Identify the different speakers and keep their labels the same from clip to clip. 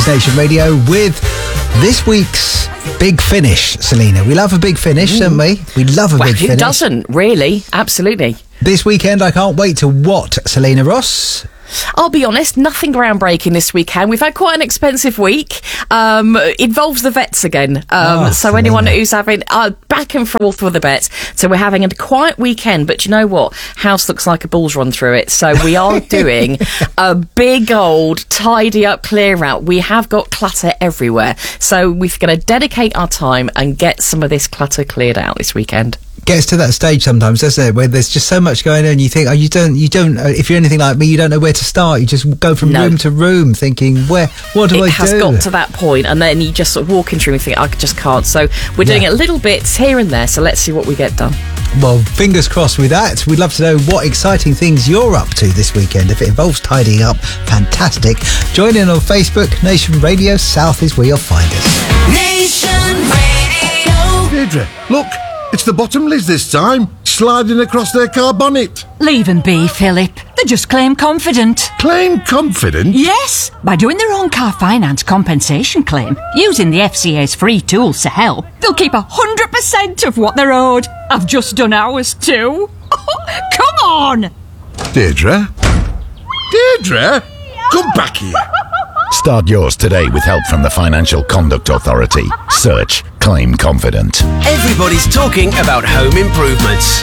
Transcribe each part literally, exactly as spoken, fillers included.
Speaker 1: Nation Radio with this week's Big Finish, Selena. We love a big finish, mm. don't we? We love a
Speaker 2: well,
Speaker 1: big
Speaker 2: who
Speaker 1: finish.
Speaker 2: Who doesn't, really? Absolutely.
Speaker 1: This weekend, I can't wait to what, Selena Ross?
Speaker 2: I'll be honest, nothing groundbreaking this weekend. We've had quite an expensive week. Um, involves the vets again. Um,
Speaker 1: oh,
Speaker 2: so
Speaker 1: Selena.
Speaker 2: anyone who's having uh, back and forth with the vets. So we're having a quiet weekend. But you know what? House looks like a bull's run through it. So we are doing a big old tidy up, clear out. We have got clutter everywhere. So we're going to dedicate our time and get some of this clutter cleared out this weekend.
Speaker 1: Gets to that stage sometimes, doesn't it, where there's just so much going on. You think, oh, you don't, you don't. Uh, if you're anything like me, you don't know where to start. You just go from
Speaker 2: no.
Speaker 1: room to room, thinking, where, what do
Speaker 2: it
Speaker 1: I do?
Speaker 2: It has got to that point, and then you just sort of walk into and think, I just can't. So we're doing
Speaker 1: yeah.
Speaker 2: it little bits here and there. So let's see what we get done.
Speaker 1: Well, fingers crossed with that. We'd love to know what exciting things you're up to this weekend. If it involves tidying up, fantastic. Join in on Facebook. Nation Radio South is where you'll find us.
Speaker 3: Nation Radio.
Speaker 4: Deirdre, look. It's the Bottomleys this time, sliding across their car bonnet.
Speaker 5: Leave them be, Philip. They just claim confident.
Speaker 4: Claim confident?
Speaker 5: Yes, by doing their own car finance compensation claim, using the F C A's free tools to help, they'll keep one hundred percent of what they're owed. I've just done ours too. Come on!
Speaker 4: Deirdre? Deirdre? Come back here.
Speaker 6: Start yours today with help from the Financial Conduct Authority. Search Claim Confident.
Speaker 7: Everybody's talking about home improvements.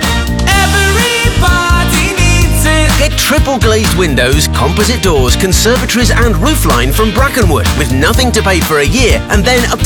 Speaker 3: Everybody needs it.
Speaker 7: Get triple glazed windows, composite doors, conservatories and roofline from Brackenwood with nothing to pay for a year and then up to